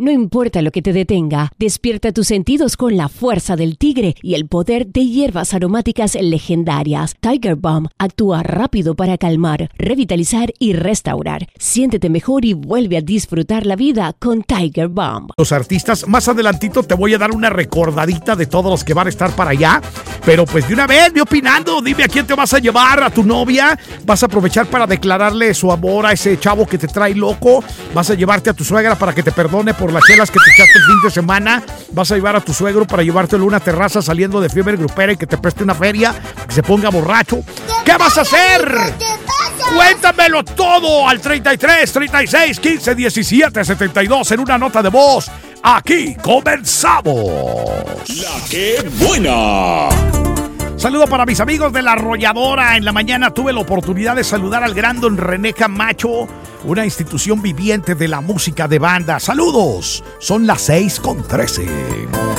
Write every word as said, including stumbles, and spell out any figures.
No importa lo que te detenga, despierta tus sentidos con la fuerza del tigre y el poder de hierbas aromáticas legendarias. Tiger Balm actúa rápido para calmar, revitalizar y restaurar. Siéntete mejor y vuelve a disfrutar la vida con Tiger Balm. Los artistas, más adelantito te voy a dar una recordadita de todos los que van a estar para allá, pero pues de una vez, ve opinando, dime a quién te vas a llevar, a tu novia, vas a aprovechar para declararle su amor a ese chavo que te trae loco, vas a llevarte a tu suegra para que te perdone por las chelas que te echaste el fin de semana, vas a llevar a tu suegro para llevártelo a una terraza saliendo de fiebre grupera y que te preste una feria, que se ponga borracho. ¿Qué vas a hacer? Cuéntamelo todo al treinta y tres, treinta y seis, quince, diecisiete, setenta y dos en una nota de voz. Aquí comenzamos. La que buena. Saludo para mis amigos de La Arrolladora. En la mañana tuve la oportunidad de saludar al gran don René Camacho, una institución viviente de la música de banda. Saludos, son las seis con trece.